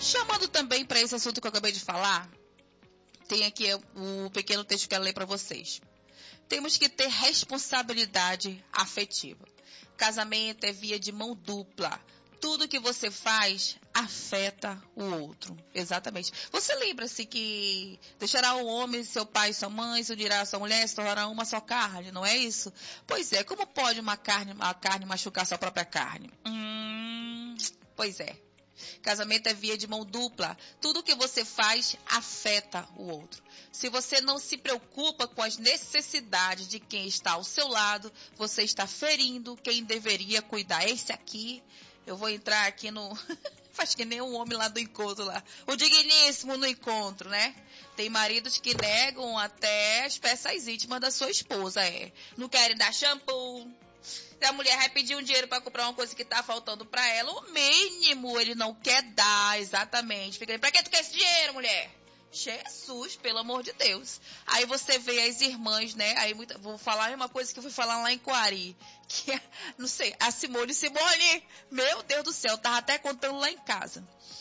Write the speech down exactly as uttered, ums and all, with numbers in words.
Chamando também para esse assunto que eu acabei de falar, tem aqui o pequeno texto que eu quero ler para vocês. Temos que ter responsabilidade afetiva. Casamento é via de mão dupla. Tudo que você faz afeta o outro. Exatamente. Você lembra-se que deixará o homem, seu pai e sua mãe, se unirá a sua mulher, se tornará uma só carne, não é isso? Pois é, como pode uma carne, uma carne machucar sua própria carne? Hum, pois é. Casamento é via de mão dupla. Tudo que você faz afeta o outro. Se você não se preocupa com as necessidades de quem está ao seu lado, você está ferindo quem deveria cuidar. Esse aqui, eu vou entrar aqui no... Faz que nem um homem lá do encontro lá. O digníssimo no encontro, né? Tem maridos que negam até as peças íntimas da sua esposa, é. Não querem dar shampoo. Se a mulher vai pedir um dinheiro para comprar uma coisa que tá faltando para ela, o mínimo ele não quer dar, exatamente. Fica aí, pra que tu quer esse dinheiro, mulher? Jesus, pelo amor de Deus. Aí você vê as irmãs, né? Aí muita, vou falar uma coisa que eu fui falar lá em Coari. Que, não sei, a Simone, Simone, meu Deus do céu, tava até contando lá em casa.